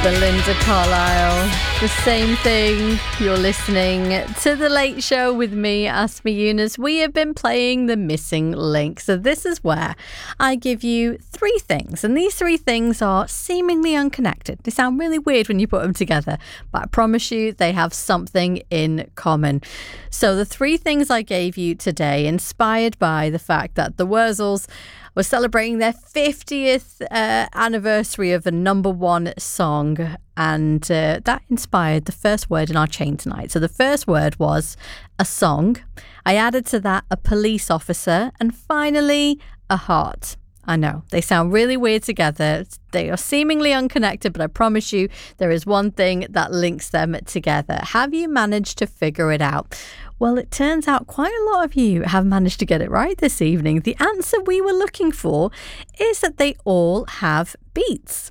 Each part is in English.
Belinda Carlisle. The same thing. You're listening to The Late Show with me, Asma Yunus. We have been playing The Missing Link. So this is where I give you three things. And these three things are seemingly unconnected. They sound really weird when you put them together, but I promise you they have something in common. So the three things I gave you today, inspired by the fact that the Wurzels were celebrating their 50th anniversary of the number one song, and that inspired the first word in our chain tonight. So the first word was a song. I added to that a police officer, and finally a heart. I know, they sound really weird together. They are seemingly unconnected, but I promise you there is one thing that links them together. Have you managed to figure it out? Well, it turns out quite a lot of you have managed to get it right this evening. The answer we were looking for is that they all have beats.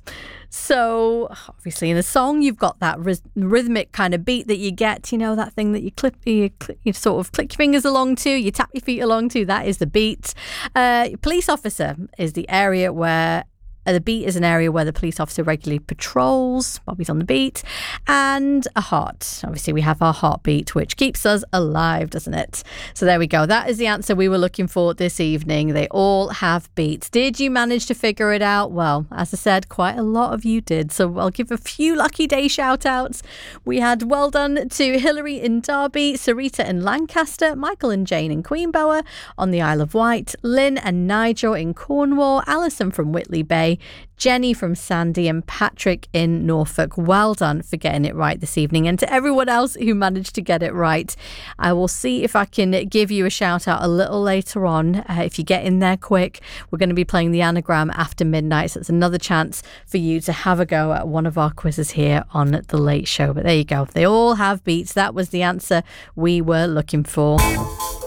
So obviously in a song, you've got that rhythmic kind of beat that you get, you know, that thing that you sort of click your fingers along to, you tap your feet along to, that is the beat. Police officer is the area where the beat is an area where the police officer regularly patrols, Bobby's on the beat, and a heart. Obviously, we have our heartbeat, which keeps us alive, doesn't it? So there we go. That is the answer we were looking for this evening. They all have beats. Did you manage to figure it out? Well, as I said, quite a lot of you did. So I'll give a few lucky day shout outs. We had well done to Hilary in Derby, Sarita in Lancaster, Michael and Jane in Queenbower on the Isle of Wight, Lynn and Nigel in Cornwall, Alison from Whitley Bay, Jenny from Sandy, and Patrick in Norfolk. Well done for getting it right this evening. And to everyone else who managed to get it right, I will see if I can give you a shout out a little later on. If you get in there quick, we're going to be playing the anagram after midnight. So it's another chance for you to have a go at one of our quizzes here on The Late Show. But there you go. They all have beats. That was the answer we were looking for.